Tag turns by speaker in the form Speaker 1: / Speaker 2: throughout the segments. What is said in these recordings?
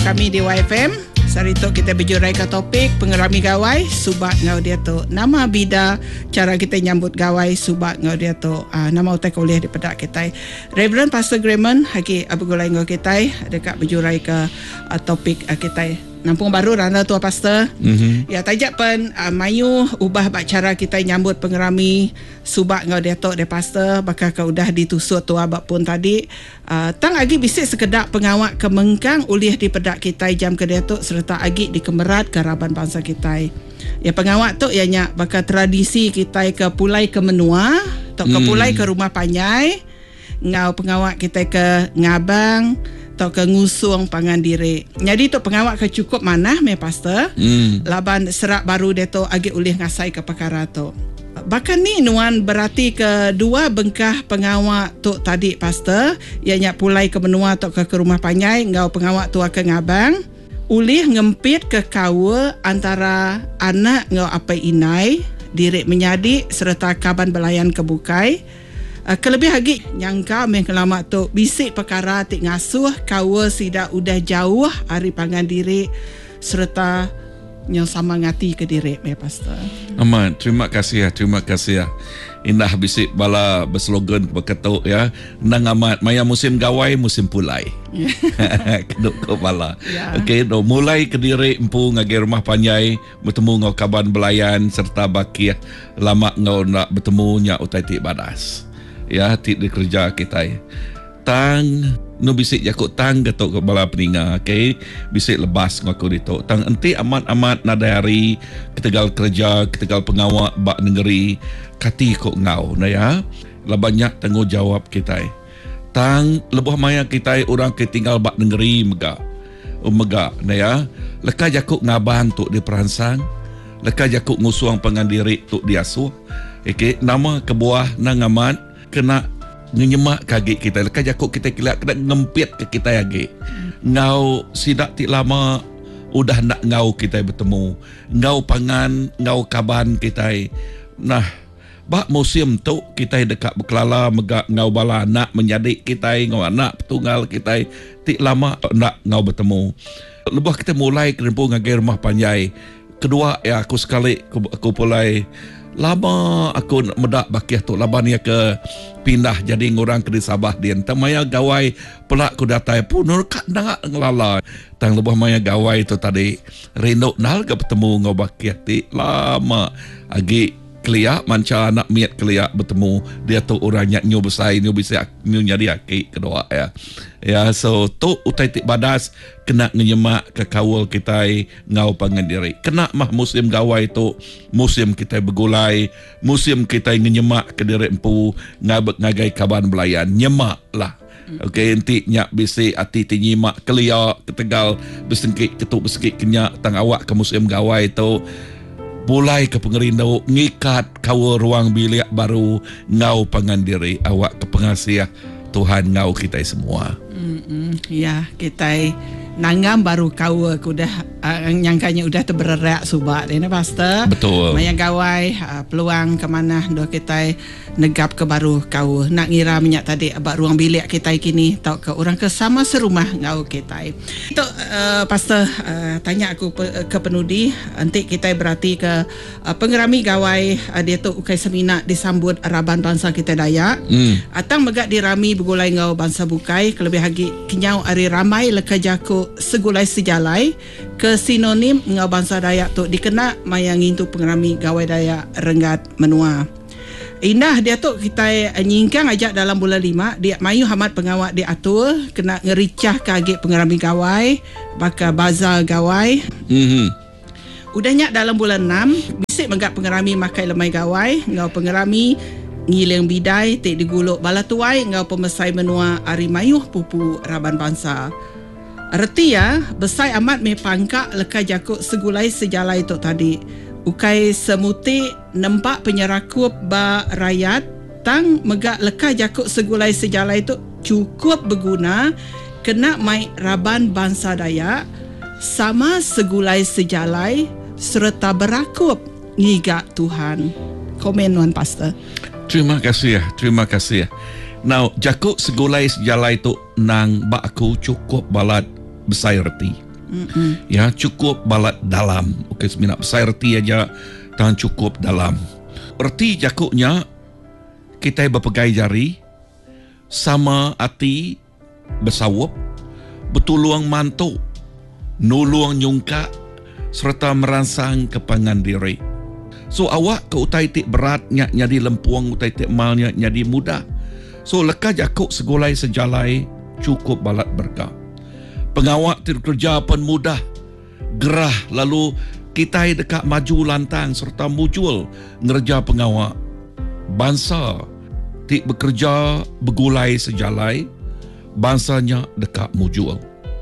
Speaker 1: Kami di YFM. Hari tu kita berjurai ke topik pengerami gawai subat ngau dia tu. Nama bida cara kita nyambut gawai subat ngau dia tu. Nama utai kuliah di pedak kita. Reverend Pastor Grayman haki abgulai ngau kita dekat berjurai ke topik kita. Nampung baru randa tu Pastor. Ya tajak pen mayu ubah bak cara kita nyambut pengerami subat ngau dia tu de Pastor bakal ke udah ditusuk tu abak pun tadi. Tang agi bisik sekedar pengawak kemengkang ulih di pedak kita jam ke dia tu serta agi di kemerat ke raban bangsa kita. Ya pengawak tu ianya bakal tradisi kita ke pulai ke menua, tok ke pulai ke rumah panyai, ngau pengawak kita ke ngabang atau ke ngusung pangan diri. Jadi tu pengawak ke cukup manah me Pastor. Laban serak baru dia tu agi ulih ngasai ke perkara tu. Bahkan ni nuan berarti ke dua bengkah pengawak tu tadi Pastor, ianya pulai ke menua atau ke rumah panyai, ngau pengawak tu ke ngabang, ulih ngempit ke kawa antara anak ngau apa inai, diri menyadi serta kaban belayan kebukai. Kelebih lagi nyangka mengkelamat tu bisik perkara tik ngasuh kawa sida udah jauh hari pangan diri serta yang sama ngati ke diri me Pastor.
Speaker 2: Aman, terima kasih ya. Indah bisik bala berslogan berketuk ya. Nang amat maya musim gawai musim pulai. Keduk ke bala. Okey, do mulai ke diri empu ngagi rumah panyai bertemu ngau kaban belayan serta bakiah lama ngau nak bertemu nya utai tik badas. Ya, tik di kerja kita. Tang no bisik jakut tang getok ke bala peninga, okey, bisik lebas ngaku ditok. Tang enti amat-amat nadari ketegal kerja, ketegal pengawak bak negeri kati kok ngau na ya. La banyak tanggungjawab kita. Tang lebuh maya kita orang ke tinggal bak negeri megak na ya. Leka jakut ngabang tuk di peransang, leka jakut ngusuang pengandiri tuk diasuh. Okey, nama kebuah nang amat kena ngenyemak kaki kita. Lekas jakut kita kelak kena ngempit ke kita lagi. Ngau sidak tik lama udah nak ngau kita bertemu. Ngau pangan, ngau kaban kita. Nah, bak musim tu kita dekat berkelala megak ngau bala anak menyadik kita, ngau anak petunggal kita. Tik lama nak ngau bertemu. Lepas kita mulai kerempu ngagi rumah panjai. Kedua ya aku sekali aku mulai lama aku medak bakiah tu laban ya ke pindah jadi orang ke Sabah dia tamaya gawai pelak ku datai pun kat nak ngelala tang lebah maya gawai tu tadi rinduk nal ke bertemu ngau bakiah ti lama agi keliak manca anak miat keliak bertemu dia tu orangnya nyu besai nyu bisa nyu jadi aki kedua ya so tu utai tik badas kena ngenyemak ke kawal kita ngau pangan diri kena mah musim gawai tu musim kita bergulai musim kita ngenyemak ke diri empu ngabek ngagai kaban belayan nyemak lah. Okey, enti nyak bisi ati tinyimak keliak ketegal besengkit ketuk besengkit kenyak tang awak ke musim gawai tu mulai ke pengerindau ngikat kawa ruang bilik baru ngau pangan diri awak ke pengasiah Tuhan ngau kita semua.
Speaker 1: Ya, kita nanggam baru kawa kudah nyangkanya udah terbererak subat ini Pastor.
Speaker 2: Betul.
Speaker 1: Maya gawai peluang ke mana do kita negap ke baru kawa nak ngira minyak tadi abak ruang bilik kita kini tau ke orang ke sama serumah ngau kita. Itu Pastor tanya aku ke penudi nanti kita berarti ke pengerami gawai dia tu ukai seminar disambut Raban bangsa kita Dayak. Atang megak dirami begulai ngau bangsa bukai kelebih lagi kinyau ari ramai leka jaku segulai sejalai ke sinonim ngau bangsa Dayak tu dikena mayang itu pengerami gawai Dayak Renggat Menua. Indah dia tu kita nyingkang ajak dalam bulan 5 dia mayu hamat pengawak dia atur kena ngericah kagik pengerami gawai bakal bazar gawai. Udahnya dalam bulan 6 bisik megak pengerami makai lemai gawai ngau pengerami ngiling bidai tik diguluk bala tuai ngau pemesai menua ari mayuh pupu Raban bangsa. Erti ya besai amat me pangkak leka jakuk segulai sejalai tu tadi. Ukai semuti nampak penyerakup ba rakyat tang megak leka jakuk segulai sejalai itu cukup berguna kena mai Raban bangsa Dayak sama segulai sejalai serta berakup ngigak Tuhan. Komen Wan Pastor.
Speaker 2: Terima kasih ya. Now, jakuk segulai sejalai tu nang bak aku cukup balat besai reti. Ya, cukup balat dalam. Okey, semina besar erti aja dan cukup dalam. Erti jakuknya kita berpegai jari sama hati bersawap, betuluang mantu, nuluang nyungka serta merangsang kepangan diri. So awak ke utai tik beratnya nyadi lempuang, utai tik malnya nyadi mudah. So leka jakuk segulai sejalai cukup balat berkah. Pengawak kerja pun mudah, gerah, lalu kita dekat maju lantang serta mujul ngerja pengawak. Bangsa tik bekerja begulai sejalai, bangsanya dekat mujul.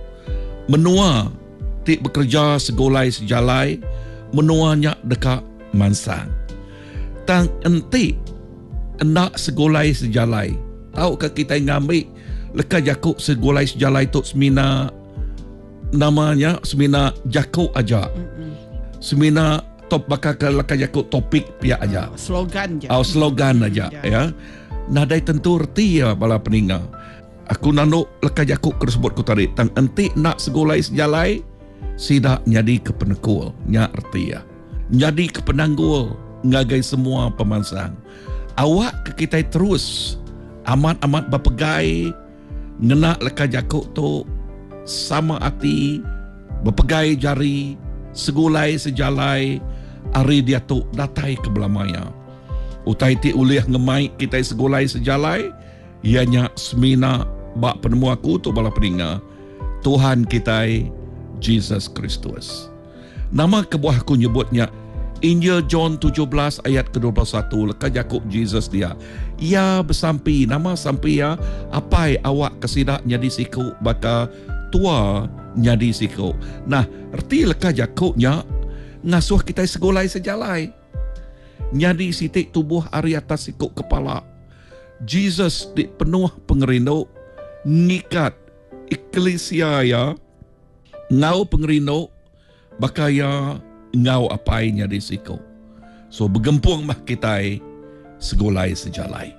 Speaker 2: Menua tik bekerja segulai sejalai, menuanya dekat mansang. Tang entik enak segulai sejalai. Tahukah kita ngambil leka jakuk segulai sejalai tu semina namanya semina jakuk aja. Semina top bakal leka jakuk topik pihak aja.
Speaker 1: Slogan je.
Speaker 2: Slogan aja ya. Nadai tentu erti ya bala peninga. Aku nanuk leka jakuk tersebut ku tarik tang entik nak segulai sejalai sidak nyadi kepenekul nya erti ya. Nyadi kepenanggul ngagai semua pemansang. Awak ke kita terus amat-amat berpegai ngenak leka jakuk tu sama hati berpegai jari segulai sejalai hari dia tu datai ke belamaya. Utai ti ulih ngemai kita segulai sejalai ianya semina bak penemu aku tu bala peninga Tuhan kita Jesus Kristus. Nama kebuahku nyebutnya Injil John 17 ayat ke-21 leka jakuk Jesus dia. Ia bersampi nama sampi ya apai awak kesidak nyadi siku baka tua nyadi siku. Nah, erti leka jakuknya ngasuh kita segulai sejalai. Nyadi sitik tubuh ari atas siku kepala. Jesus di penuh pengerindu ngikat eklesia ya ngau pengerindu bakaya ngau apainya di siku. So bergempung mah kita segulai sejalai.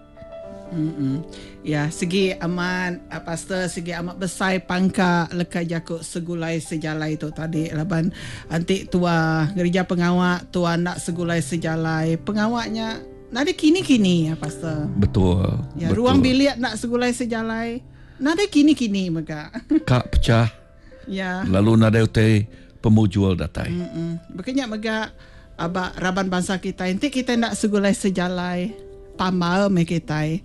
Speaker 1: Ya, segi amat pastor, segi amat besar pangka leka jakuk segulai sejalai tu tadi laban antik tua gereja pengawak tua nak segulai sejalai. Pengawaknya nada kini-kini ya pastor.
Speaker 2: Betul.
Speaker 1: Ya,
Speaker 2: betul.
Speaker 1: Ruang bilik nak segulai sejalai. Nada kini-kini maka.
Speaker 2: Kak pecah.
Speaker 1: Ya.
Speaker 2: Lalu nada utai pemujul datai.
Speaker 1: Bekenya mega abak raban bangsa kita enti kita nak segulai sejalai pamal me kita.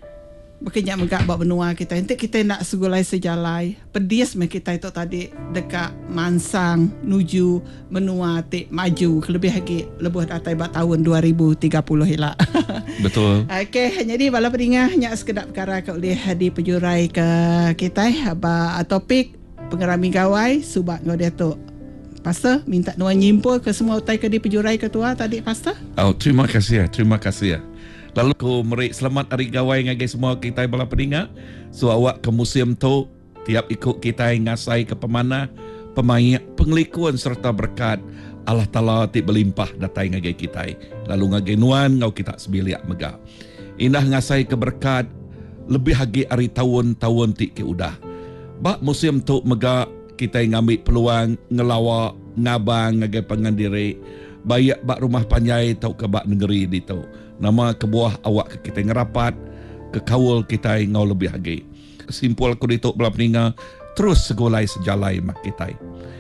Speaker 1: Bekenya mega abak benua kita enti kita nak segulai sejalai pedis me kita itu tadi dekat mansang nuju benua tik maju lebih lagi lebih datai bak tahun 2030 hilak.
Speaker 2: Betul.
Speaker 1: Okey, jadi bala peningah nya sekedap perkara ke oleh di pejurai ke kita abak topik pengerami gawai subak ngau dia tu. Pastor, minta nuan nyimpul ke semua utai ke di pejurai ketua tadi, Pastor.
Speaker 2: Terima kasih ya, terima kasih ya. Lalu ku merik selamat hari gawai ngagai semua kita bala peninga. So awak ke museum tu tiap ikut kita ngasai ke pemanah, pemain, penglikuan serta berkat Allah Ta'ala ti berlimpah datai ngagai kita. Lalu ngagai nuan ngau kita sebiliak mega. Indah ngasai ke berkat lebih lagi hari tahun-tahun ti ke udah. Bak museum tu mega kita ngambil peluang ngelawak ngabang ngagai pengandiri bayak bak rumah panjai tau ke bak negeri di tu. Nama kebuah awak ke kita ngerapat ke kawul kita ngau lebih lagi. Simpul aku dituk belah peninga terus segulai sejalai mak kita.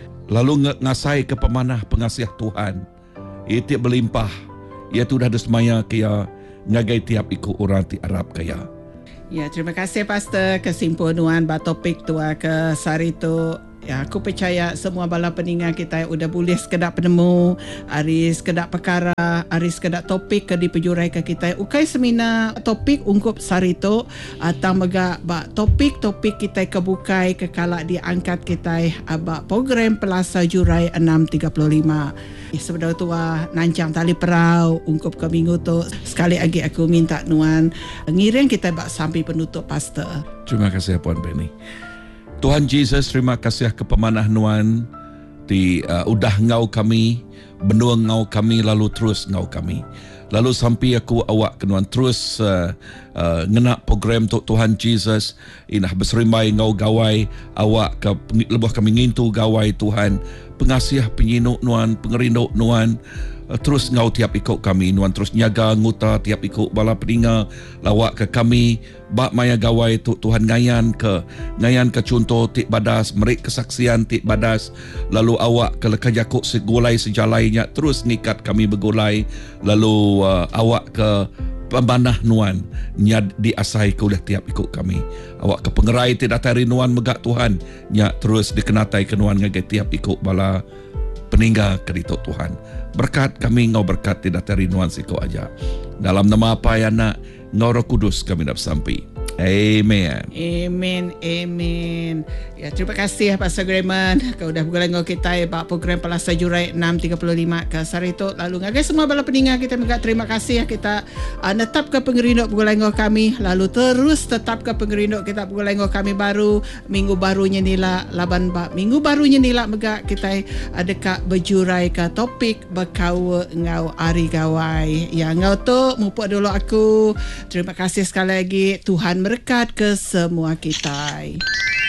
Speaker 2: Lalu ngasai ke pemanah pengasih Tuhan. Ia tiap berlimpah. Ia tu dah desmaya kaya ngagai tiap ikut orang ti Arab kaya.
Speaker 1: Ya, terima kasih Pastor kesimpulan ba topik tua ke sari tu. Ya, aku percaya semua bala peningat kita udah boleh sekedap penemu, hari sekedap perkara, hari sekedap topik ke di pejurai ke kita. Ukai semina topik ungkup sari tu atau mega ba topik-topik kita kebukai ke kala diangkat kita aba program Pelasa Jurai 635. Sebenarnya tua nancang tali perau ungkup ke minggu tu. Sekali lagi aku minta nuan ngiring kita bak sampai penutup Pastor.
Speaker 2: Terima kasih Puan Benny. Tuhan Jesus, terima kasih ke pemanah nuan di udah ngau kami benua ngau kami lalu terus ngau kami. Lalu sampai aku awak kenuan terus ngenak program Tok Tuhan Jesus inah berserimbai ngau gawai awak ke lebuh kami ngintu gawai Tuhan pengasih penyinuk nuan pengerinduk nuan terus ngau tiap ikut kami nuan terus nyaga nguta tiap ikut bala peninga lawak ke kami bak maya gawai Tuhan ngayan ke contoh tik badas merik kesaksian tik badas lalu awak ke lekajakuk segulai sejalainya terus ngikat kami bergulai lalu awak ke pemanah nuan nyad diasai ke oleh tiap ikut kami awak ke pengerai tidak tari nuan megak Tuhan nyak terus dikenatai ke nuan ngagai tiap ikut bala peninggal kerita Tuhan. Berkat kami ngau berkat tidak teri nuan siko aja. Dalam nama apa ya nak ngau Roh Kudus kami dah sampai. Amen.
Speaker 1: Amen. Amen. Ya, terima kasih Pastor Grayman. Kau dah bergulai ngau kita bak program Palasa Jurai 6.35 ke Sarito. Lalu ngagai semua bala peninggal kita juga terima kasih kita netap ke pengerinduk bergulai ngau kami. Lalu terus tetap ke pengerinduk kita bergulai ngau kami baru. Minggu barunya nila laban bak. Minggu barunya nila megak kita dekat berjurai ke topik berkawa ngau ari gawai. Ya ngau tu mupuk dulu aku. Terima kasih sekali lagi. Tuhan berkat ke semua kita.